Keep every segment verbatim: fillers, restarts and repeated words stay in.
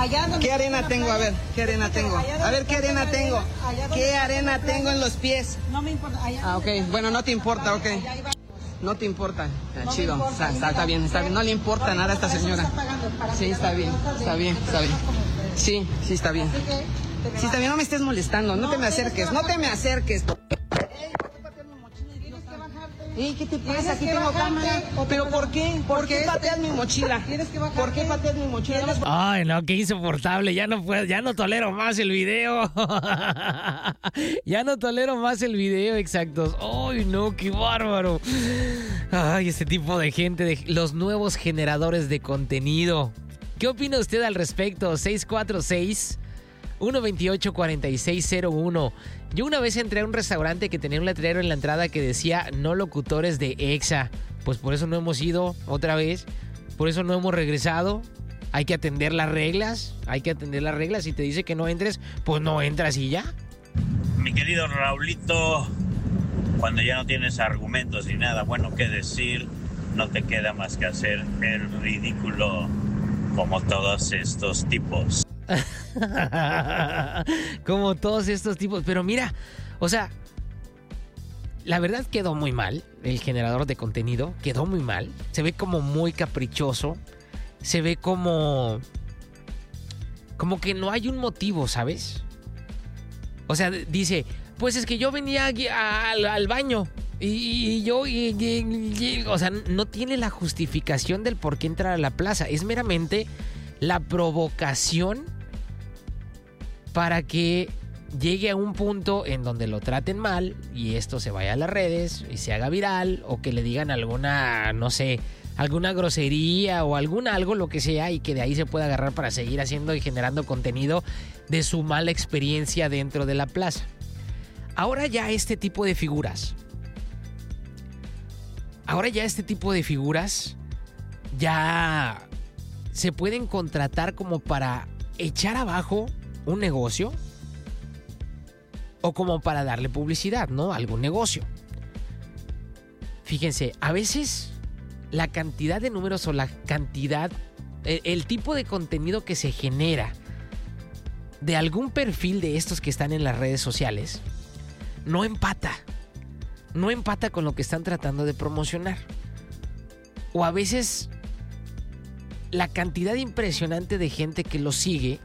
¿Qué arena tengo? A ver, ¿qué arena tengo? A ver, ¿qué arena tengo? ¿Qué arena tengo en los pies? No me importa. Ah, ok, bueno, no te importa, ok. No te importa. Ah, chido, está, está, está bien, está bien. No le importa nada a esta señora. Sí, está bien, está bien, está bien. Sí, sí, está bien. Sí, está bien, no me estés molestando, no te me acerques, no te me acerques. Ey, ¿qué te pasa? Aquí tengo cámara. ¿Pero por qué? ¿Por qué pateas mi mochila? ¿Por qué pateas mi mochila? Ay, no, qué insoportable. Ya no puedo, ya no tolero más el video. Ya no tolero más el video, exactos. Ay, no, qué bárbaro. Ay, este tipo de gente, de los nuevos generadores de contenido. ¿Qué opina usted al respecto? seis cuatro seis, uno dos ocho, cuatro seis cero uno. Yo una vez entré a un restaurante que tenía un letrero en la entrada que decía no locutores de EXA. Pues por eso no hemos ido otra vez. Por eso no hemos regresado. Hay que atender las reglas. Hay que atender las reglas. Si te dice que no entres, pues no entras y ya. Mi querido Raulito, cuando ya no tienes argumentos ni nada bueno que decir, no te queda más que hacer el ridículo como todos estos tipos. Como todos estos tipos. Pero mira, o sea, la verdad quedó muy mal. El generador de contenido quedó muy mal. Se ve como muy caprichoso. Se ve como Como que no hay un motivo, ¿sabes? O sea, dice, pues es que yo venía aquí al, al baño Y, y yo, y, y, y, o sea, no tiene la justificación del por qué entrar a la plaza. Es meramente la provocación para que llegue a un punto en donde lo traten mal y esto se vaya a las redes y se haga viral, o que le digan alguna, no sé, alguna grosería o algún algo, lo que sea, y que de ahí se pueda agarrar para seguir haciendo y generando contenido de su mala experiencia dentro de la plaza. Ahora ya este tipo de figuras, ahora ya este tipo de figuras ya se pueden contratar como para echar abajo un negocio o como para darle publicidad, ¿no? A algún negocio. Fíjense, a veces la cantidad de números o la cantidad, el, el tipo de contenido que se genera de algún perfil de estos que están en las redes sociales no empata. No empata con lo que están tratando de promocionar. O a veces la cantidad impresionante de gente que los sigue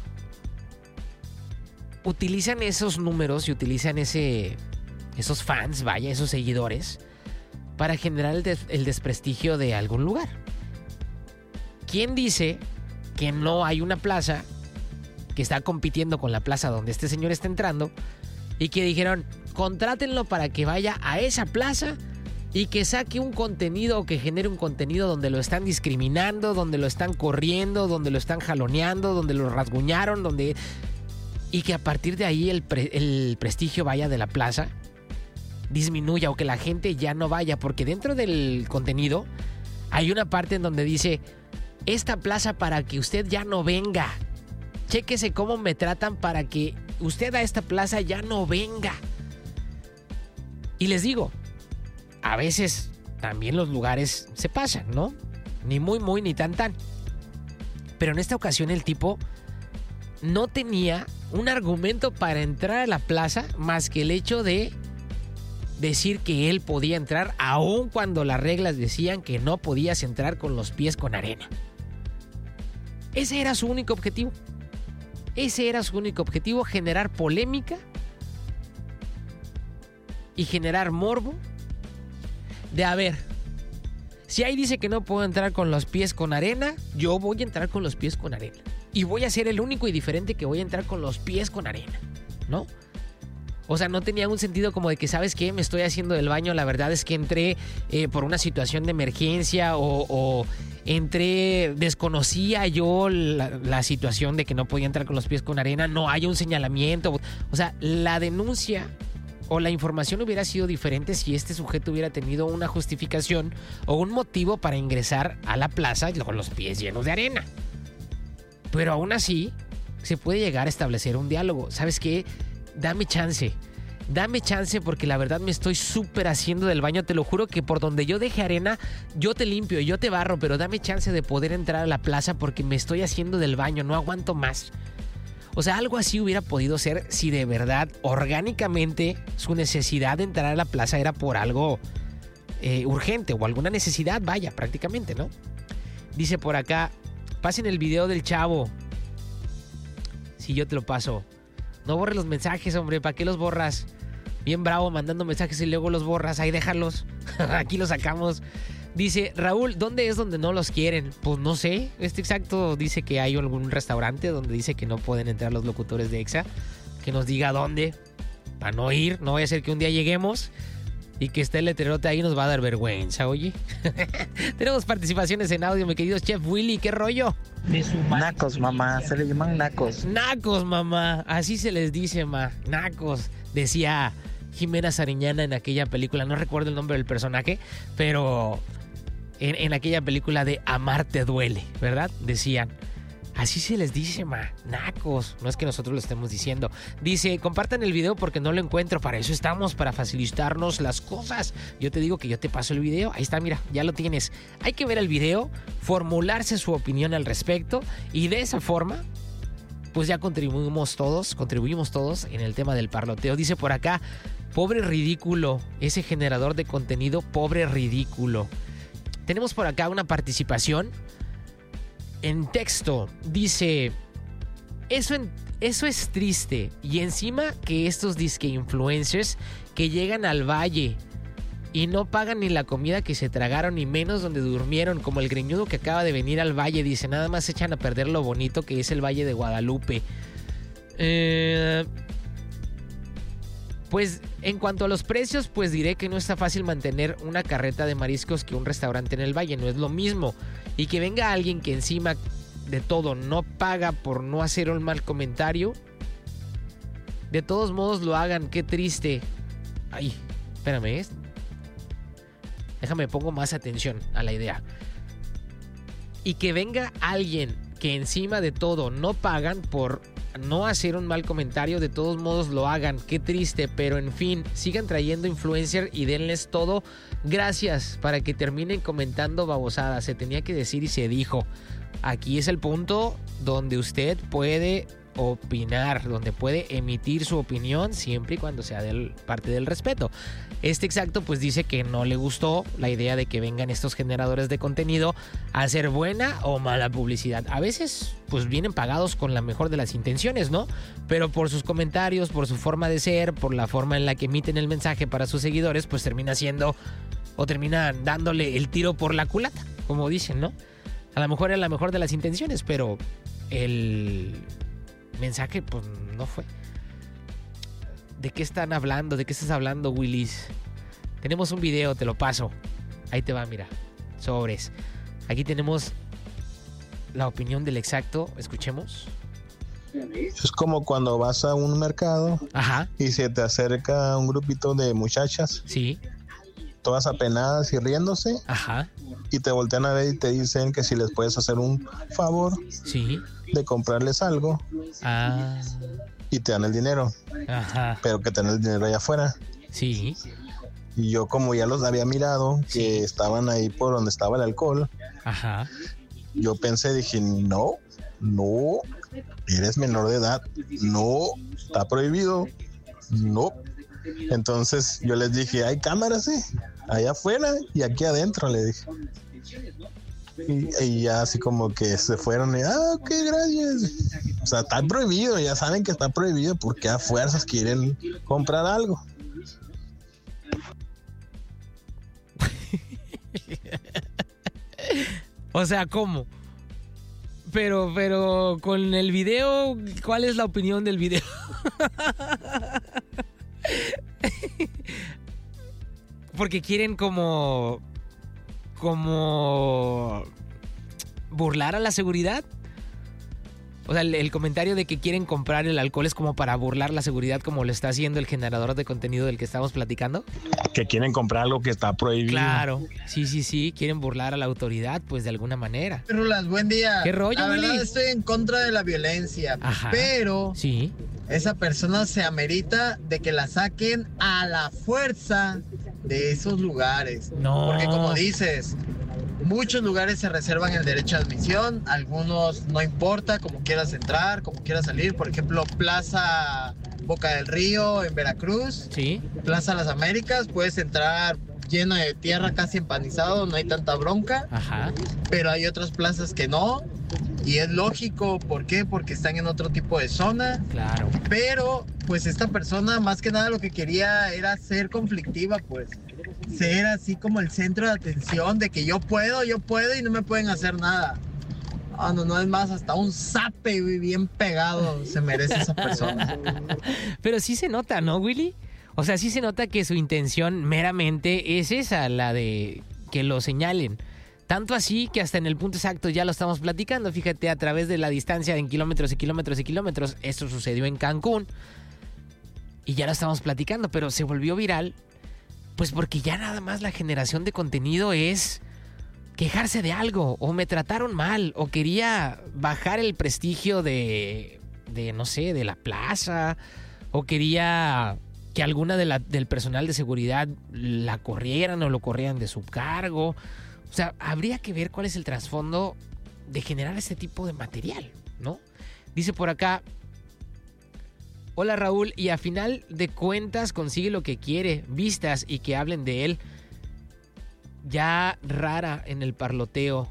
utilizan esos números y utilizan ese, esos fans, vaya, esos seguidores, para generar el, des, el desprestigio de algún lugar. ¿Quién dice que no hay una plaza que está compitiendo con la plaza donde este señor está entrando y que dijeron, contrátenlo para que vaya a esa plaza y que saque un contenido o que genere un contenido donde lo están discriminando, donde lo están corriendo, donde lo están jaloneando, donde lo rasguñaron, donde... y que a partir de ahí el, pre, el prestigio vaya de la plaza disminuya o que la gente ya no vaya, porque dentro del contenido hay una parte en donde dice, esta plaza para que usted ya no venga, chéquese cómo me tratan para que usted a esta plaza ya no venga. Y les digo, a veces también los lugares se pasan, ¿no? Ni muy muy ni tan tan. Pero en esta ocasión el tipo no tenía un argumento para entrar a la plaza más que el hecho de decir que él podía entrar aun cuando las reglas decían que no podías entrar con los pies con arena. Ese era su único objetivo. Ese era su único objetivo, generar polémica y generar morbo de, a ver, si ahí dice que no puedo entrar con los pies con arena, yo voy a entrar con los pies con arena. Y voy a ser el único y diferente que voy a entrar con los pies con arena, ¿no? O sea, no tenía un sentido como de que, ¿sabes qué? Me estoy haciendo del baño, la verdad es que entré eh, por una situación de emergencia o, o entré, desconocía yo la, la situación de que no podía entrar con los pies con arena, no hay un señalamiento. O sea, la denuncia o la información hubiera sido diferente si este sujeto hubiera tenido una justificación o un motivo para ingresar a la plaza con los pies llenos de arena. Pero aún así, se puede llegar a establecer un diálogo. ¿Sabes qué? Dame chance. Dame chance porque la verdad me estoy súper haciendo del baño. Te lo juro que por donde yo deje arena, yo te limpio, yo te barro, pero dame chance de poder entrar a la plaza porque me estoy haciendo del baño, no aguanto más. O sea, algo así hubiera podido ser si de verdad, orgánicamente, su necesidad de entrar a la plaza era por algo eh, urgente o alguna necesidad, vaya, prácticamente, ¿no? Dice por acá, pasen el video del chavo. Si yo te lo paso. No borres los mensajes, hombre, ¿para qué los borras? Bien bravo mandando mensajes y luego los borras, ahí déjalos. Aquí los sacamos. Dice, Raúl, ¿dónde es donde no los quieren? Pues no sé, este exacto dice que hay algún restaurante donde dice que no pueden entrar los locutores de Exa. Que nos diga dónde, para no ir, no vaya a ser que un día lleguemos y que esté el letrerote ahí, nos va a dar vergüenza, oye. Tenemos participaciones en audio, mi querido Chef Willy, ¿qué rollo? Nacos, mamá, se le llaman nacos. Nacos, mamá, así se les dice, ma, nacos. Decía Jimena Sariñana en aquella película, no recuerdo el nombre del personaje, pero en, en aquella película de Amar te duele, ¿verdad? Decían, así se les dice, ma, nacos. No es que nosotros lo estemos diciendo. Dice, compartan el video porque no lo encuentro. Para eso estamos, para facilitarnos las cosas. Yo te digo que yo te paso el video. Ahí está, mira, ya lo tienes. Hay que ver el video, formularse su opinión al respecto y de esa forma, pues ya contribuimos todos, contribuimos todos en el tema del parloteo. Dice por acá, pobre ridículo, ese generador de contenido, pobre ridículo. Tenemos por acá una participación en texto. Dice, eso, en, eso es triste. Y encima que estos disque influencers que llegan al valle y no pagan ni la comida que se tragaron, ni menos donde durmieron, como el greñudo que acaba de venir al valle. Dice, nada más echan a perder lo bonito que es el Valle de Guadalupe. Eh... Pues en cuanto a los precios, pues diré que no está fácil mantener una carreta de mariscos que un restaurante en el valle, no es lo mismo. Y que venga alguien que encima de todo no paga por no hacer un mal comentario, de todos modos lo hagan, qué triste. Ay, espérame, ¿eh? Déjame, pongo más atención a la idea. Y que venga alguien que encima de todo no pagan por no hacer un mal comentario, de todos modos lo hagan, qué triste, pero en fin, sigan trayendo influencer y denles todo gracias para que terminen comentando babosadas. Se tenía que decir y se dijo. Aquí es el punto donde usted puede opinar, donde puede emitir su opinión siempre y cuando sea del, parte del respeto. Este exacto pues dice que no le gustó la idea de que vengan estos generadores de contenido a hacer buena o mala publicidad. A veces pues vienen pagados con la mejor de las intenciones, ¿no? Pero por sus comentarios, por su forma de ser, por la forma en la que emiten el mensaje para sus seguidores, pues termina siendo o termina dándole el tiro por la culata, como dicen, ¿no? A lo mejor era la mejor de las intenciones, pero el mensaje pues no fue. ¿De qué están hablando? ¿De qué estás hablando, Willis? Tenemos un video, te lo paso. Ahí te va, mira. Sobres. Aquí tenemos la opinión del exacto. Escuchemos. Es como cuando vas a un mercado. Ajá. Y se te acerca un grupito de muchachas. Sí. Todas apenadas y riéndose. Ajá. Y te voltean a ver y te dicen que si les puedes hacer un favor. Sí. De comprarles algo. Ah. Y te dan el dinero. Ajá. Pero que te dan el dinero allá afuera. Sí. Y yo, como ya los había mirado, que sí. Estaban ahí por donde estaba el alcohol. Ajá. Yo pensé, dije, no, no, eres menor de edad. No, está prohibido. No. Entonces yo les dije, hay cámaras, sí, allá afuera y aquí adentro, le dije. Y, y ya así como que se fueron y, ah, ok, gracias. O sea, está prohibido, ya saben que está prohibido porque a fuerzas quieren comprar algo. O sea, ¿cómo? Pero, pero con el video, ¿cuál es la opinión del video? Porque quieren como como burlar a la seguridad. O sea, el, el comentario de que quieren comprar el alcohol es como para burlar la seguridad, como lo está haciendo el generador de contenido del que estamos platicando. Que quieren comprar algo que está prohibido. Claro, sí, sí, sí, quieren burlar a la autoridad, pues de alguna manera. Rulas, buen día. ¿Qué rollo, La verdad Willy? estoy en contra de la violencia, Ajá. pero Sí. esa persona se amerita de que la saquen a la fuerza de esos lugares. No. Porque como dices, muchos lugares se reservan el derecho de admisión, algunos no importa, como quieras entrar, como quieras salir. Por ejemplo, Plaza Boca del Río en Veracruz, Sí. Plaza Las Américas, puedes entrar lleno de tierra, casi empanizado, no hay tanta bronca. Ajá. Pero hay otras plazas que no, y es lógico. ¿Por qué? Porque están en otro tipo de zona. Claro. Pero pues esta persona más que nada lo que quería era ser conflictiva, pues ser así como el centro de atención de que yo puedo, yo puedo y no me pueden hacer nada. Ah, no, no es más, hasta un zape güey, bien pegado se merece esa persona. Pero sí se nota, ¿no, Willy? O sea, sí se nota que su intención meramente es esa, la de que lo señalen. Tanto así que hasta en el punto exacto ya lo estamos platicando. Fíjate, a través de la distancia en kilómetros y kilómetros y kilómetros. Esto sucedió en Cancún. Y ya lo estamos platicando, pero se volvió viral. Pues porque ya nada más la generación de contenido es quejarse de algo. O me trataron mal. O quería bajar el prestigio de, de no sé, de la plaza. O quería que alguna de la, del personal de seguridad la corrieran o lo corrieran de su cargo. O sea, habría que ver cuál es el trasfondo de generar este tipo de material, ¿no? Dice por acá, hola Raúl, y a final de cuentas consigue lo que quiere, vistas y que hablen de él. Ya rara en el parloteo.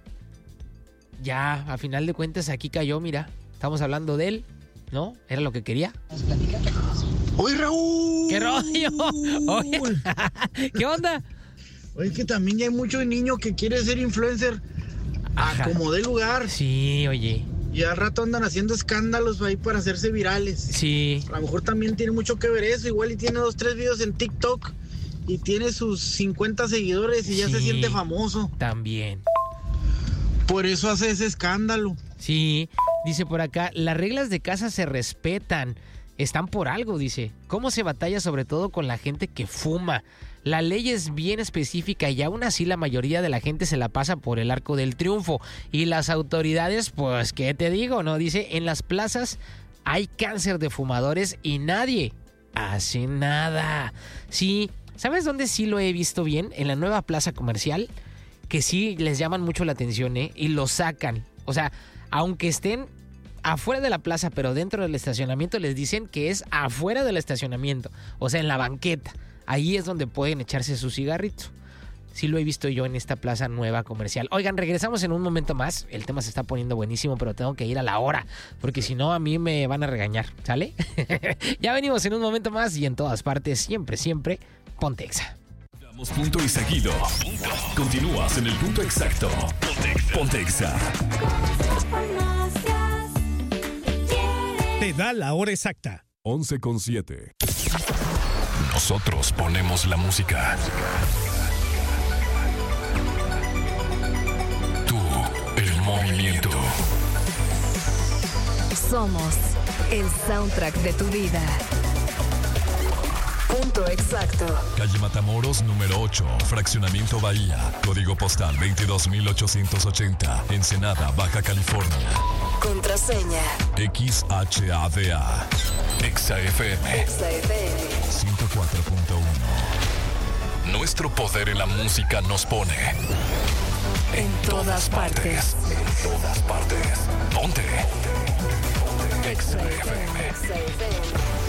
Ya, a final de cuentas aquí cayó, mira. Estamos hablando de él, ¿no? Era lo que quería. ¡Oye, Raúl! ¡Qué rollo! Oye, ¿qué onda? Oye, que también ya hay mucho niño que quiere ser influencer Ajá. a como dé lugar. Sí, oye. Y al rato andan haciendo escándalos ahí para hacerse virales. Sí. A lo mejor también tiene mucho que ver eso. Igual y tiene dos, tres videos en TikTok y tiene sus cincuenta seguidores y ya Sí. se siente famoso. También. Por eso hace ese escándalo. Sí, dice por acá, las reglas de casa se respetan, están por algo, dice. ¿Cómo se batalla sobre todo con la gente que fuma? La ley es bien específica y aún así la mayoría de la gente se la pasa por el arco del triunfo. Y las autoridades, pues, ¿qué te digo? No, dice, en las plazas hay cáncer de fumadores y nadie hace nada. Sí, ¿sabes dónde sí lo he visto bien? En la nueva plaza comercial, que sí les llaman mucho la atención, ¿eh? Y lo sacan. O sea, aunque estén afuera de la plaza, pero dentro del estacionamiento, les dicen que es afuera del estacionamiento. O sea, en la banqueta. Ahí es donde pueden echarse su cigarrito. Sí lo he visto yo en esta plaza nueva comercial. Oigan, regresamos en un momento más. El tema se está poniendo buenísimo, pero tengo que ir a la hora, porque si no a mí me van a regañar, ¿sale? Ya venimos en un momento más y en todas partes, siempre, siempre, ponte Exa. Damos punto y seguido. Continúas en el punto exacto. Ponte Exa. Te da la hora exacta. once con siete. Nosotros ponemos la música. Tú, el movimiento. Somos el soundtrack de tu vida. Punto exacto. Calle Matamoros, número ocho, Fraccionamiento Bahía. Código postal veintidós mil ochocientos ochenta. Ensenada, Baja California. Contraseña. X H A D A. Exa F M. Exa F M. ciento cuatro punto uno. Nuestro poder en la música nos pone En todas partes. En todas partes. Ponte. Exa F M. Exa F M.